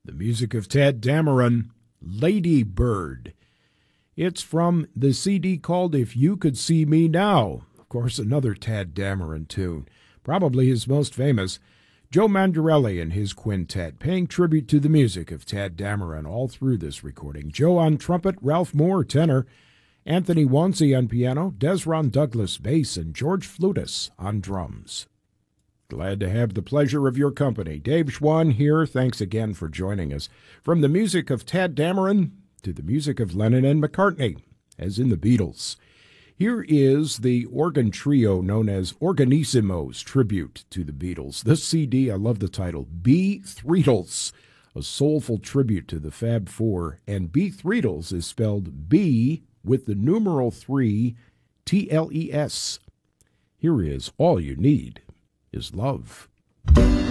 The music of Tadd Dameron, Lady Bird. It's from the CD called If You Could See Me Now. Of course, another Tadd Dameron tune, probably his most famous. Joe Mandarelli and his quintet paying tribute to the music of Tadd Dameron all through this recording. Joe on trumpet, Ralph Moore tenor, Anthony Wansi on piano, Desron Douglas bass, and George Flutis on drums. Glad to have the pleasure of your company. Dave Schwann here. Thanks again for joining us. From the music of Tadd Dameron to the music of Lennon and McCartney, as in the Beatles. Here is the organ trio known as Organissimo's tribute to the Beatles. This CD, I love the title, Beathreadles, a soulful tribute to the Fab Four. And Beathreadles is spelled B with the numeral 3, TLES. Here is All You Need Is Love.